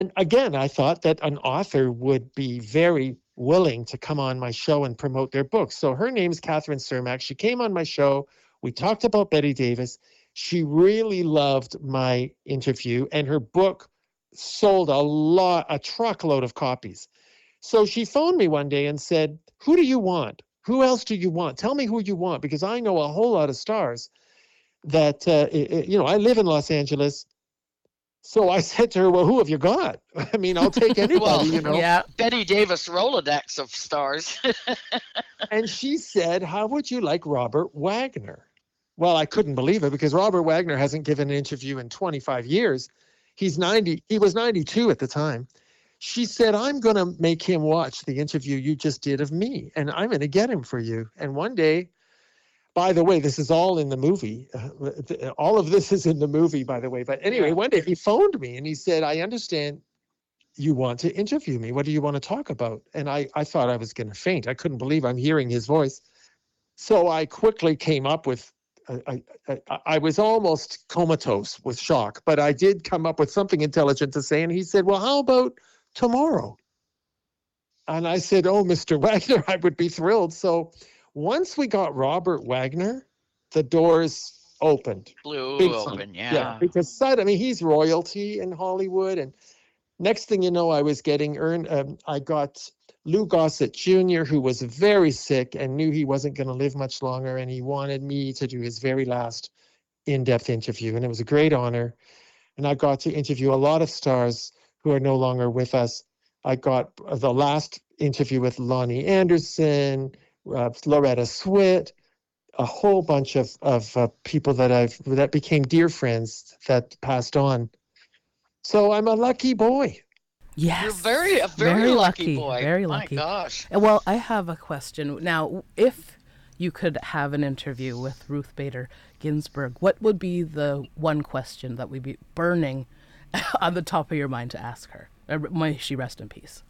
And again, I thought that an author would be very willing to come on my show and promote their book. So her name is Catherine Cermak. She came on my show. We talked about Betty Davis. She really loved my interview, and her book sold a truckload of copies. So she phoned me one day and said, "Who do you want? Who else do you want? Tell me who you want, because I know a whole lot of stars that, I live in Los Angeles." So I said to her, "Well, who have you got? I mean, I'll take Well, anybody." Yeah. Betty Davis Rolodex of stars. And she said, "How would you like Robert Wagner?" Well, I couldn't believe it, because Robert Wagner hasn't given an interview in 25 years. He's 90. He was 92 at the time. She said, "I'm going to make him watch the interview you just did of me, and I'm going to get him for you." And one day, by the way, this is all in the movie. All of this is in the movie, by the way. But anyway, Yeah. one day he phoned me and he said, "I understand you want to interview me. What do you want to talk about?" And I thought I was going to faint. I couldn't believe I'm hearing his voice. So I quickly came up with, I was almost comatose with shock, but I did come up with something intelligent to say. And he said, "Well, how about tomorrow?" And I said, "Oh, Mr. Wagner, I would be thrilled." So once we got Robert Wagner, the doors opened. Blew Big time. open, Yeah, yeah. because he's royalty in Hollywood. And next thing you know, I got Lou Gossett Jr., who was very sick and knew he wasn't going to live much longer, and he wanted me to do his very last in-depth interview, and it was a great honor. And I got to interview a lot of stars who are no longer with us. I got the last interview with Lonnie Anderson, Loretta Swit, a whole bunch of people that became dear friends that passed on. So I'm a lucky boy. Yes. You're a very lucky boy. Very My lucky. gosh. Well, I have a question. Now, if you could have an interview with Ruth Bader Ginsburg, what would be the one question that would be burning on the top of your mind to ask her? May she rest in peace.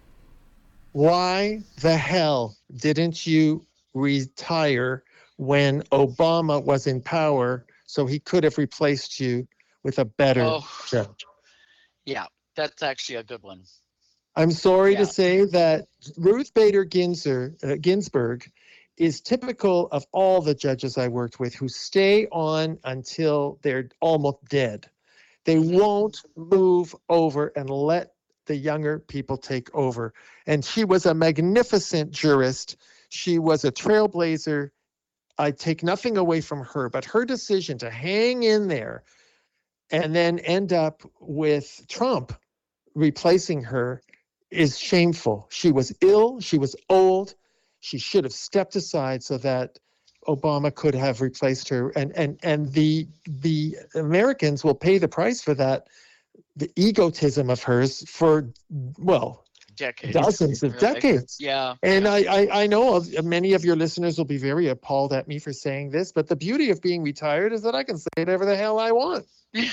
Why the hell didn't you retire when Obama was in power, so he could have replaced you with a better judge? Yeah, that's actually a good one. I'm sorry Yeah. to say that Ruth Bader Ginsburg is typical of all the judges I worked with, who stay on until they're almost dead. They won't move over and let the younger people take over. And she was a magnificent jurist. She was a trailblazer. I take nothing away from her, but her decision to hang in there and then end up with Trump replacing her is shameful. She was ill. She was old. She should have stepped aside so that Obama could have replaced her. And the Americans will pay the price for that, the egotism of hers for, well, Decades. dozens of really. decades. Yeah. And yeah. I know many of your listeners will be very appalled at me for saying this, but the beauty of being retired is that I can say whatever the hell I want.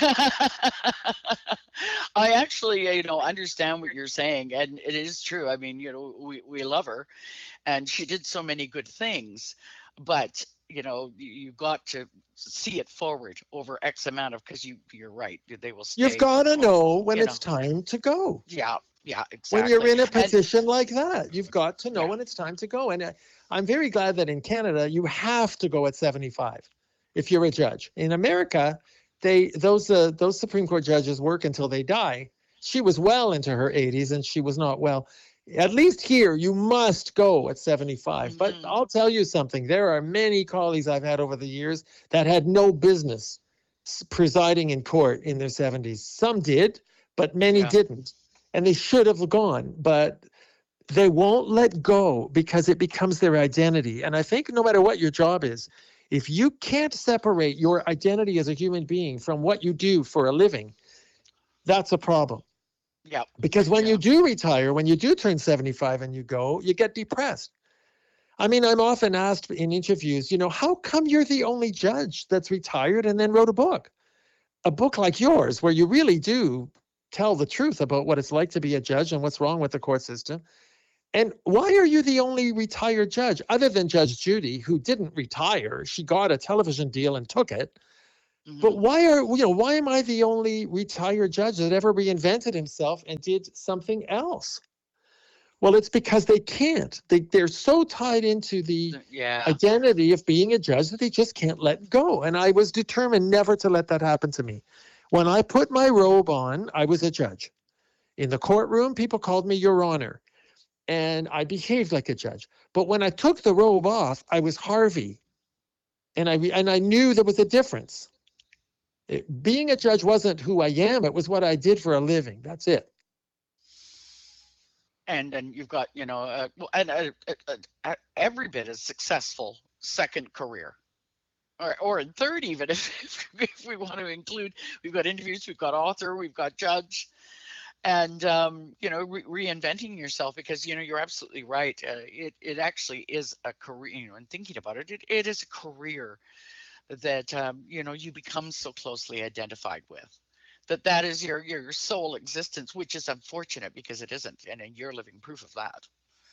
I actually, understand what you're saying, and it is true. I mean, we love her, and she did so many good things, but you got to see it forward over X amount of, because you're right, they will stay. You've got to know when it's time to go. Yeah, exactly. When you're in a position like that, you've got to know when it's time to go. And I'm very glad that in Canada, you have to go at 75 if you're a judge. In America, those Supreme Court judges work until they die. She was well into her 80s and she was not well. At least here, you must go at 75. But I'll tell you something. There are many colleagues I've had over the years that had no business presiding in court in their 70s. Some did, but many didn't. And they should have gone. But they won't let go because it becomes their identity. And I think no matter what your job is, if you can't separate your identity as a human being from what you do for a living, that's a problem. Yeah. Because when you do retire, when you do turn 75 and you go, you get depressed. I mean, I'm often asked in interviews, how come you're the only judge that's retired and then wrote a book like yours, where you really do tell the truth about what it's like to be a judge and what's wrong with the court system? And why are you the only retired judge, other than Judge Judy, who didn't retire? She got a television deal and took it. But why am I the only retired judge that ever reinvented himself and did something else? Well, it's because they can't. They're so tied into the Yeah. identity of being a judge that they just can't let go. And I was determined never to let that happen to me. When I put my robe on, I was a judge. In the courtroom, people called me Your Honor, and I behaved like a judge. But when I took the robe off, I was Harvey, and I knew there was a difference. Being a judge wasn't who I am; it was what I did for a living. That's it. And you've got, every bit as successful second career, or in third, even if we want to include. We've got interviews, we've got author, we've got judge, and reinventing yourself, because you're absolutely right. It actually is a career. And thinking about it, it is a career that you become so closely identified with. That is your sole existence, which is unfortunate because it isn't, and you're living proof of that.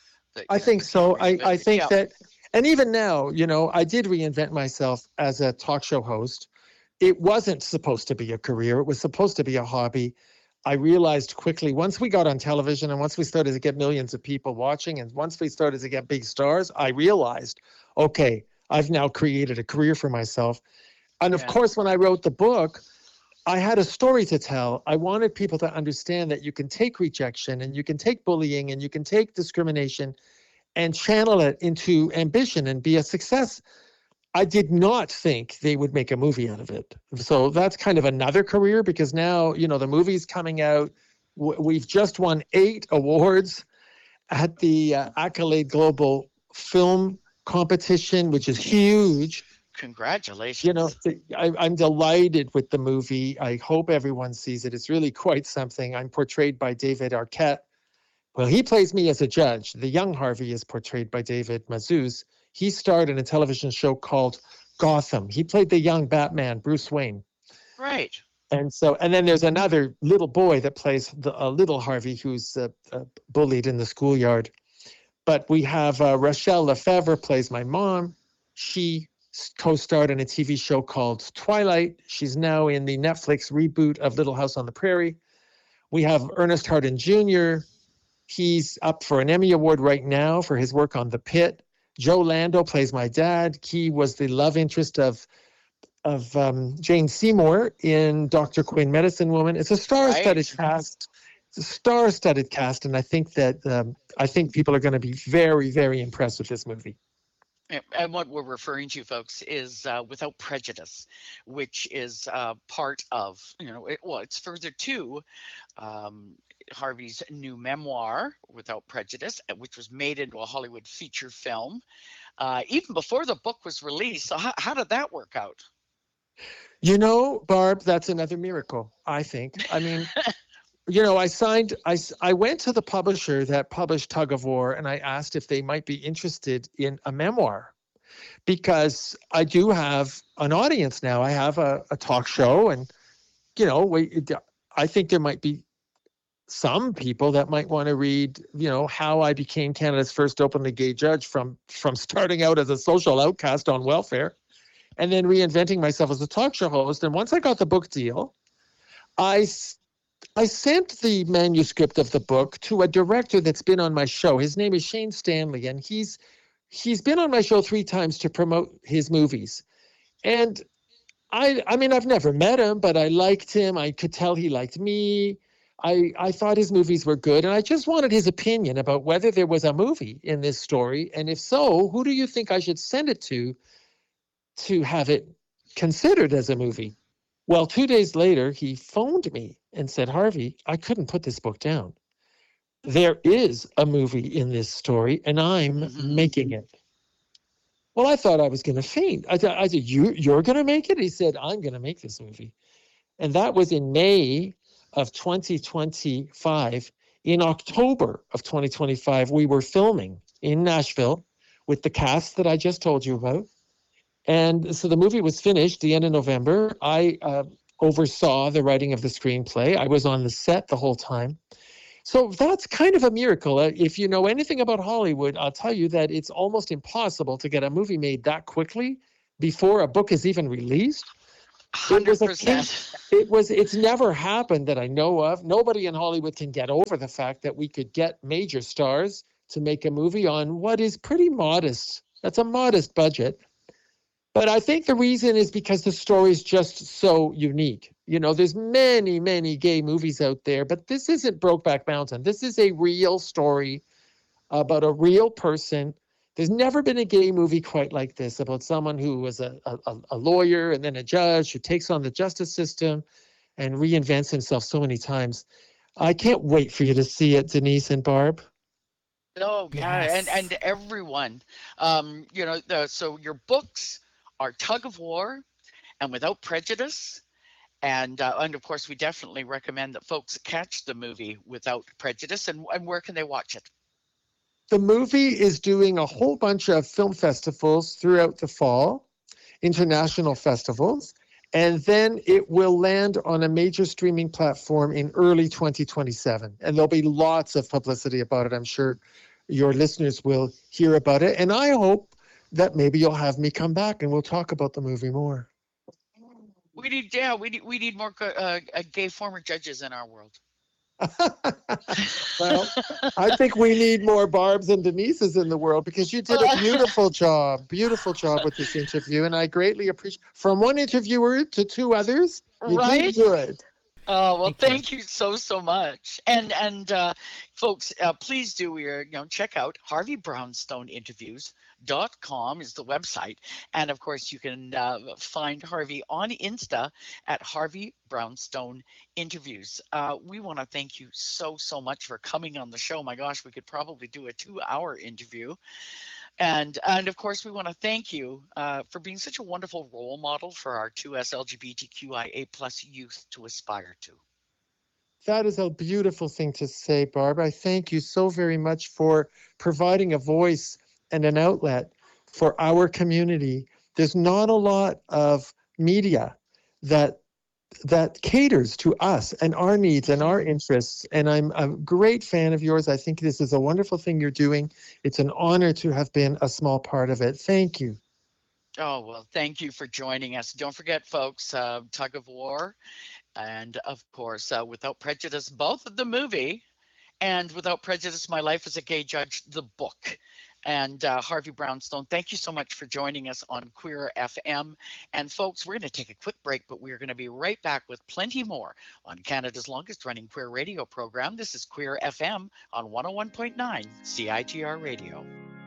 I think so. I think that, and even now, I did reinvent myself as a talk show host. It wasn't supposed to be a career. It was supposed to be a hobby. I realized quickly, once we got on television and once we started to get millions of people watching and once we started to get big stars, I realized, okay, I've now created a career for myself. And of course, when I wrote the book, I had a story to tell. I wanted people to understand that you can take rejection and you can take bullying and you can take discrimination and channel it into ambition and be a success. I did not think they would make a movie out of it. So that's kind of another career, because now, the movie's coming out. We've just won 8 awards at the Accolade Global Film Competition, which is huge. Congratulations. I'm delighted with the movie. I hope everyone sees it. It's really quite something. I'm portrayed by David Arquette. Well, he plays me as a judge. The young Harvey is portrayed by David Mazouz. He starred in a television show called Gotham. He played the young Batman, Bruce Wayne. Right. And then there's another little boy that plays a little Harvey who's bullied in the schoolyard. But we have Rachelle Lefevre plays my mom. She co-starred in a TV show called Twilight. She's now in the Netflix reboot of Little House on the Prairie. We have Ernest Hardin Jr. He's up for an Emmy Award right now for his work on The Pit. Joe Lando plays my dad. He was the love interest of Jane Seymour in Dr. Quinn, Medicine Woman. It's a star-studded cast. It's a star-studded cast, and I think that people are going to be very, very impressed with this movie. And what we're referring to, folks, is Without Prejudice, which is part of, it's further to Harvey's new memoir, Without Prejudice, which was made into a Hollywood feature film, even before the book was released. So how did that work out? Barb, that's another miracle, I think. I mean, I went to the publisher that published Tug of War, and I asked if they might be interested in a memoir, because I do have an audience now. I have a talk show, and, I think there might be some people that might want to read, how I became Canada's first openly gay judge from starting out as a social outcast on welfare and then reinventing myself as a talk show host. And once I got the book deal, I sent the manuscript of the book to a director that's been on my show. His name is Shane Stanley, and he's been on my show 3 times to promote his movies. And I mean, I've never met him, but I liked him. I could tell he liked me. I thought his movies were good, and I just wanted his opinion about whether there was a movie in this story, and if so, who do you think I should send it to have it considered as a movie? Well, 2 days later, he phoned me and said, Harvey, I couldn't put this book down. There is a movie in this story, and I'm making it. Well, I thought I was going to faint. I said, you're going to make it? He said, I'm going to make this movie. And that was in May of 2025. In October of 2025, we were filming in Nashville with the cast that I just told you about. And so the movie was finished the end of November. I oversaw the writing of the screenplay. I was on the set the whole time. So that's kind of a miracle. If you know anything about Hollywood, I'll tell you that it's almost impossible to get a movie made that quickly before a book is even released. was a 100%. it's never happened that I know of. Nobody in Hollywood can get over the fact that we could get major stars to make a movie on what is pretty modest. That's a modest budget. But I think the reason is because the story is just so unique. You know, there's many, many gay movies out there, but this isn't Brokeback Mountain. This is a real story about a real person. There's never been a gay movie quite like this, about someone who was a lawyer and then a judge who takes on the justice system and reinvents himself so many times. I can't wait for you to see it, Denise and Barb. Oh, yeah, Yes. and everyone, you know, so your books are Tug of War and Without Prejudice, and of course, we definitely recommend that folks catch the movie Without Prejudice. And where can they watch it? The movie is doing a whole bunch of film festivals throughout the fall, international festivals, and then it will land on a major streaming platform in early 2027. And there'll be lots of publicity about it. I'm sure your listeners will hear about it. And I hope that maybe you'll have me come back and we'll talk about the movie more. We need more gay former judges in our world. Well, I think we need more Barbs and Denises in the world, because you did a beautiful job with this interview, and I greatly appreciate. From one interviewer to two others, you Right? did good. Oh, well, thank you so much. And folks, please do check out HarveyBrownstoneInterviews.com is the website. And of course, you can find Harvey on Insta at Harvey Brownstone Interviews. We want to thank you so much for coming on the show. My gosh, we could probably do a 2-hour interview. And of course, we want to thank you for being such a wonderful role model for our 2S LGBTQIA+ youth to aspire to. That is a beautiful thing to say, Barb. I thank you so very much for providing a voice and an outlet for our community. There's not a lot of media that caters to us and our needs and our interests. And I'm a great fan of yours. I think this is a wonderful thing you're doing. It's an honor to have been a small part of it. Thank you. Oh, well, thank you for joining us. Don't forget, folks, Tug of War and, of course, Without Prejudice, both of the movie and Without Prejudice, My Life as a Gay Judge, the book. And Harvey Brownstone, thank you so much for joining us on Queer FM. And folks, we're going to take a quick break, but we're going to be right back with plenty more on Canada's longest running queer radio program. This is Queer FM on 101.9 CITR Radio.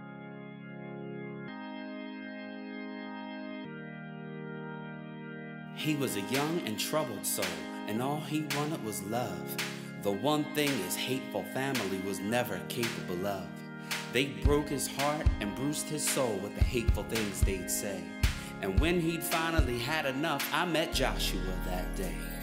He was a young and troubled soul, and all he wanted was love. The one thing his hateful family was never capable of. They broke his heart and bruised his soul with the hateful things they'd say. And when he'd finally had enough, I met Joshua that day.